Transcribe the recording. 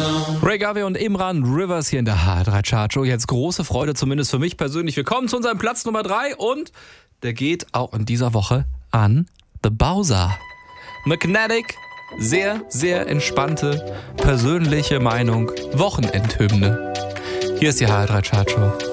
Ray Garvey und Imran Rivers hier in der H3 Chart Show. Jetzt große Freude, zumindest für mich persönlich. Wir kommen zu unserem Platz Nummer 3 und der geht auch in dieser Woche an The Bowser. Magnetic, sehr, sehr entspannte, persönliche Meinung, Wochenendhymne. Hier ist die H3 Chart Show.